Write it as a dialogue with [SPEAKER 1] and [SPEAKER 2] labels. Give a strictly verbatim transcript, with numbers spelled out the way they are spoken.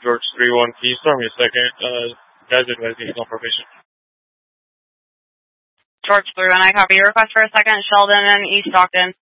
[SPEAKER 1] George three one, can you storm your second? Uh, guys advising confirmation.
[SPEAKER 2] George three one, I copy. Request for a second, Sheldon and East Stockton.